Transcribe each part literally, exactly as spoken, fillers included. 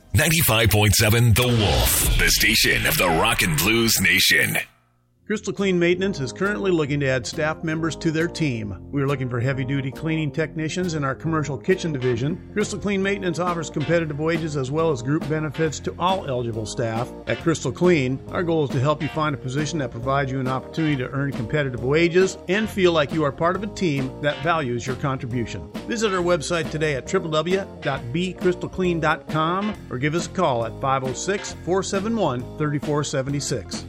ninety-five point seven The Wolf, the station of the Rock and Blues Nation. Crystal Clean Maintenance is currently looking to add staff members to their team. We are looking for heavy-duty cleaning technicians in our commercial kitchen division. Crystal Clean Maintenance offers competitive wages as well as group benefits to all eligible staff. At Crystal Clean, our goal is to help you find a position that provides you an opportunity to earn competitive wages and feel like you are part of a team that values your contribution. Visit our website today at w w w dot b crystal clean dot com or give us a call at five oh six, four seven one, three four seven six.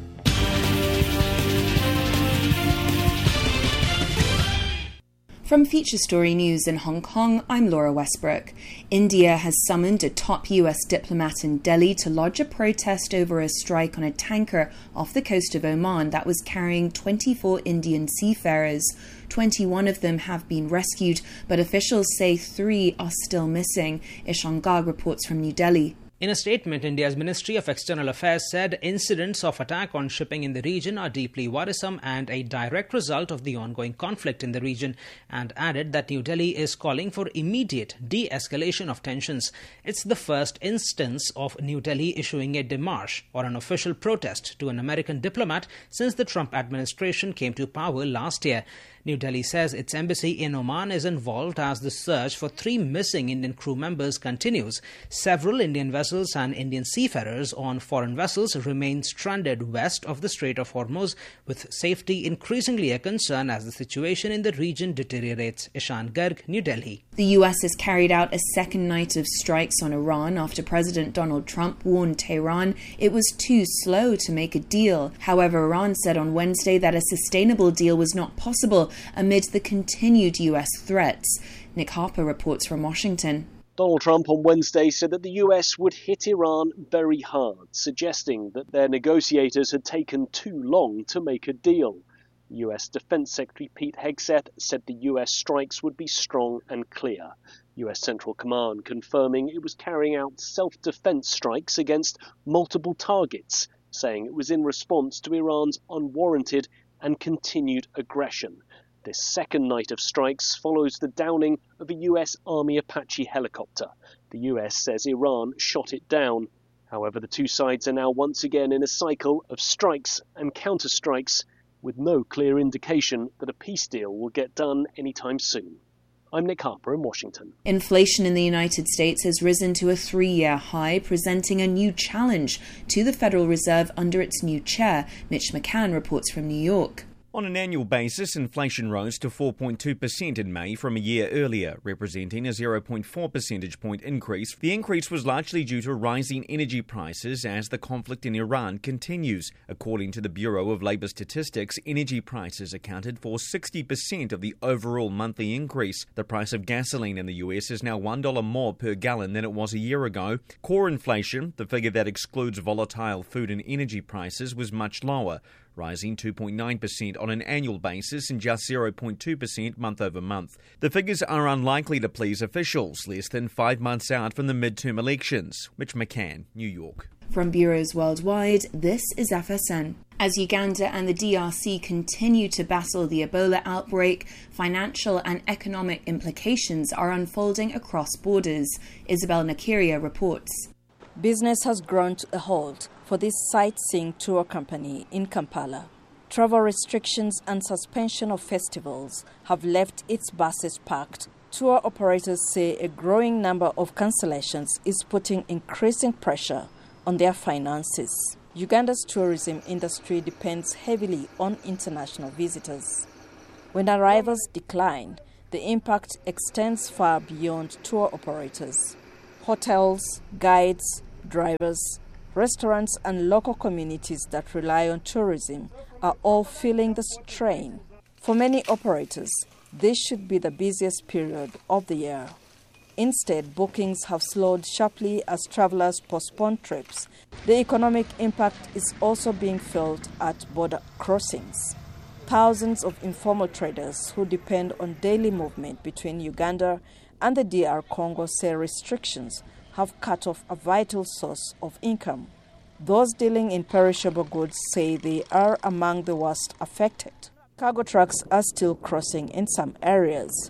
From Feature Story News in Hong Kong, I'm Laura Westbrook. India has summoned a top U S diplomat in Delhi to lodge a protest over a strike on a tanker off the coast of Oman that was carrying twenty-four Indian seafarers. twenty-one of them have been rescued, but officials say three are still missing. Ishan Garg reports from New Delhi. In a statement, India's Ministry of External Affairs said incidents of attack on shipping in the region are deeply worrisome and a direct result of the ongoing conflict in the region, and added that New Delhi is calling for immediate de-escalation of tensions. It's the first instance of New Delhi issuing a démarche or an official protest to an American diplomat since the Trump administration came to power last year. New Delhi says its embassy in Oman is involved as the search for three missing Indian crew members continues. Several Indian vessels and Indian seafarers on foreign vessels remain stranded west of the Strait of Hormuz, with safety increasingly a concern as the situation in the region deteriorates. Ishan Garg, New Delhi. The U S has carried out a second night of strikes on Iran after President Donald Trump warned Tehran it was too slow to make a deal. However, Iran said on Wednesday that a sustainable deal was not possible amid the continued U S threats. Nick Harper reports from Washington. Donald Trump on Wednesday said that the U S would hit Iran very hard, suggesting that their negotiators had taken too long to make a deal. U S Defense Secretary Pete Hegseth said the U S strikes would be strong and clear. U S Central Command confirming it was carrying out self-defense strikes against multiple targets, saying it was in response to Iran's unwarranted and continued aggression. This second night of strikes follows the downing of a U S Army Apache helicopter. The U S says Iran shot it down. However, the two sides are now once again in a cycle of strikes and counterstrikes, with no clear indication that a peace deal will get done anytime soon. I'm Nick Harper in Washington. Inflation in the United States has risen to a three-year high, presenting a new challenge to the Federal Reserve under its new chair. Mitch McCann reports from New York. On an annual basis, inflation rose to four point two percent in May from a year earlier, representing a zero point four percentage point increase. The increase was largely due to rising energy prices as the conflict in Iran continues. According to the Bureau of Labor Statistics, energy prices accounted for sixty percent of the overall monthly increase. The price of gasoline in the U S is now one dollar more per gallon than it was a year ago. Core inflation, the figure that excludes volatile food and energy prices, was much lower, rising two point nine percent on an annual basis and just zero point two percent month over month. The figures are unlikely to please officials less than five months out from the midterm elections. Mitch McCann, New York. From bureaus worldwide, this is F S N. As Uganda and the D R C continue to battle the Ebola outbreak, financial and economic implications are unfolding across borders. Isabel Nakiria reports. Business has grown to a halt for this sightseeing tour company in Kampala. Travel restrictions and suspension of festivals have left its buses packed. Tour operators say a growing number of cancellations is putting increasing pressure on their finances. Uganda's tourism industry depends heavily on international visitors. When arrivals decline, the impact extends far beyond tour operators. Hotels, guides, drivers, restaurants and local communities that rely on tourism are all feeling the strain. For many operators, this should be the busiest period of the year. Instead, bookings have slowed sharply as travelers postpone trips. The economic impact is also being felt at border crossings. Thousands of informal traders who depend on daily movement between Uganda and the D R Congo say restrictions have cut off a vital source of income. Those dealing in perishable goods say they are among the worst affected. Cargo trucks are still crossing in some areas.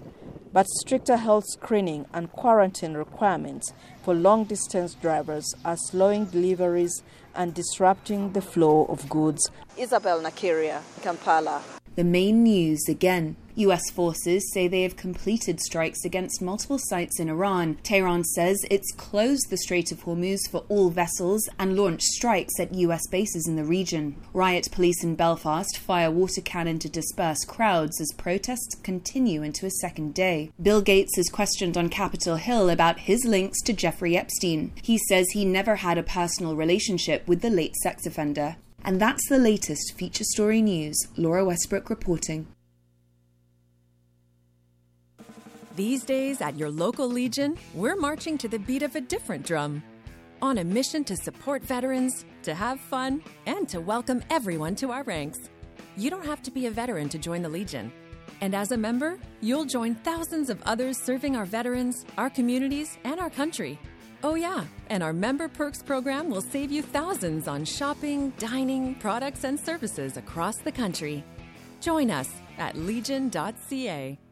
but stricter health screening and quarantine requirements for long-distance drivers are slowing deliveries and disrupting the flow of goods. Isabel Nakiria, Kampala. The main news again. U S forces say they have completed strikes against multiple sites in Iran. Tehran says it's closed the Strait of Hormuz for all vessels and launched strikes at U S bases in the region. Riot police in Belfast fire water cannon to disperse crowds as protests continue into a second day. Bill Gates is questioned on Capitol Hill about his links to Jeffrey Epstein. He says he never had a personal relationship with the late sex offender. And that's the latest feature story news. Laura Westbrook reporting. These days at your local Legion, we're marching to the beat of a different drum. On a mission to support veterans, to have fun, and to welcome everyone to our ranks. You don't have to be a veteran to join the Legion. And as a member, you'll join thousands of others serving our veterans, our communities, and our country. Oh yeah, and our Member Perks program will save you thousands on shopping, dining, products, and services across the country. Join us at legion dot c a.